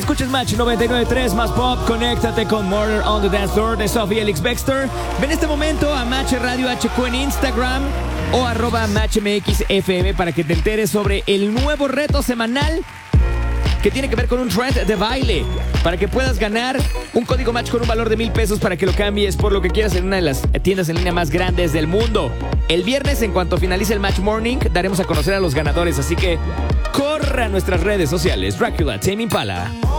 Escuchas Match 99.3 más pop. Conéctate con Murder on the Dance Floor de Sophie Elix Bextor. Ven este momento a Match Radio HQ en Instagram o @MatchMXFM para que te enteres sobre el nuevo reto semanal que tiene que ver con un trend de baile, para que puedas ganar un código Match con un valor de $1,000 para que lo cambies por lo que quieras en una de las tiendas en línea más grandes del mundo. El viernes, en cuanto finalice el Match Morning, daremos a conocer a los ganadores, así que corre a nuestras redes sociales. Dracula, Tame Impala.